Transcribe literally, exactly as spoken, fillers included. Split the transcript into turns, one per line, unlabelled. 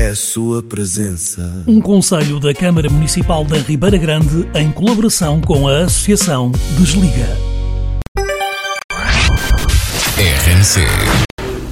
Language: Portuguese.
é a sua presença.
Um conselho da Câmara Municipal da Ribeira Grande em colaboração com a Associação Desliga.
R N C